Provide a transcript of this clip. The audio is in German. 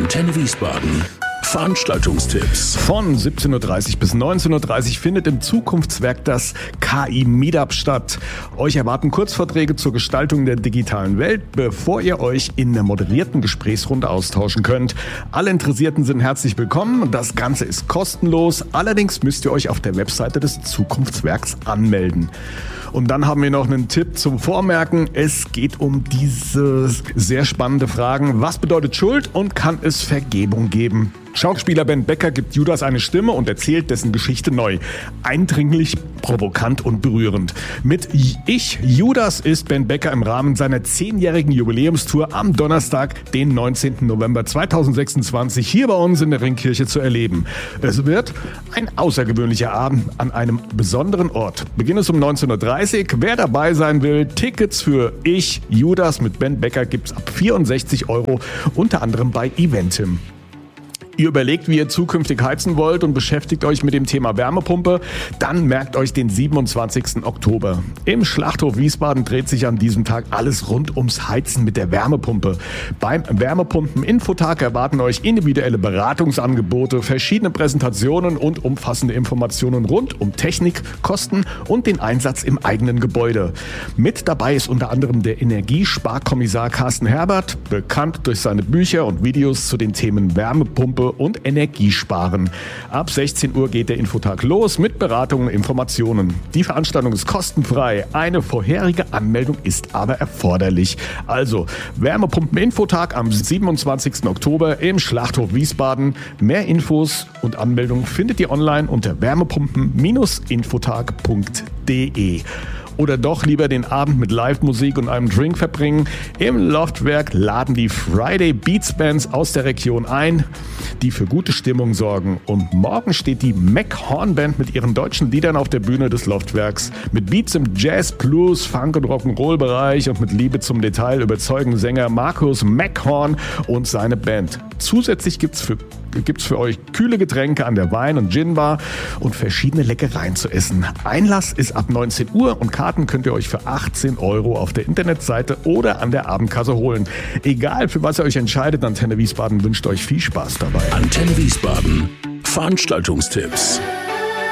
Antenne Wiesbaden. Veranstaltungstipps. Von 17.30 bis 19.30 findet im Zukunftswerk das KI-Meetup statt. Euch erwarten Kurzvorträge zur Gestaltung der digitalen Welt, bevor ihr euch in einer moderierten Gesprächsrunde austauschen könnt. Alle Interessierten sind herzlich willkommen. Das Ganze ist kostenlos. Allerdings müsst ihr euch auf der Webseite des Zukunftswerks anmelden. Und dann haben wir noch einen Tipp zum Vormerken. Es geht um diese sehr spannende Fragen. Was bedeutet Schuld und kann es Vergebung geben? Schauspieler Ben Becker gibt Judas eine Stimme und erzählt dessen Geschichte neu. Eindringlich, provokant und berührend. Mit Ich, Judas ist Ben Becker im Rahmen seiner 10-jährigen Jubiläumstour am Donnerstag, den 19. November 2026, hier bei uns in der Ringkirche zu erleben. Es wird ein außergewöhnlicher Abend an einem besonderen Ort. Beginn ist um 19.30 Uhr. Wer dabei sein will, Tickets für Ich, Judas mit Ben Becker gibt's ab 64 €, unter anderem bei Eventim. Ihr überlegt, wie ihr zukünftig heizen wollt und beschäftigt euch mit dem Thema Wärmepumpe, dann merkt euch den 27. Oktober. Im Schlachthof Wiesbaden dreht sich an diesem Tag alles rund ums Heizen mit der Wärmepumpe. Beim Wärmepumpen-Infotag erwarten euch individuelle Beratungsangebote, verschiedene Präsentationen und umfassende Informationen rund um Technik, Kosten und den Einsatz im eigenen Gebäude. Mit dabei ist unter anderem der Energiesparkommissar Carsten Herbert, bekannt durch seine Bücher und Videos zu den Themen Wärmepumpe und Energiesparen. Ab 16 Uhr geht der Infotag los mit Beratungen und Informationen. Die Veranstaltung ist kostenfrei. Eine vorherige Anmeldung ist aber erforderlich. Also Wärmepumpen-Infotag am 27. Oktober im Schlachthof Wiesbaden. Mehr Infos und Anmeldungen findet ihr online unter wärmepumpen-infotag.de. Oder doch lieber den Abend mit Live-Musik und einem Drink verbringen. Im Loftwerk laden die Friday Beats Bands aus der Region ein, die für gute Stimmung sorgen. Und morgen steht die Mac Horn Band mit ihren deutschen Liedern auf der Bühne des Loftwerks. Mit Beats im Jazz, Blues, Funk und Rock'n'Roll-Bereich und mit Liebe zum Detail überzeugen Sänger Markus Mac Horn und seine Band. Zusätzlich gibt's für euch kühle Getränke an der Wein- und Gin-Bar und verschiedene Leckereien zu essen. Einlass ist ab 19 Uhr und Karten könnt ihr euch für 18 € auf der Internetseite oder an der Abendkasse holen. Egal, für was ihr euch entscheidet, Antenne Wiesbaden wünscht euch viel Spaß dabei. Antenne Wiesbaden. Veranstaltungstipps.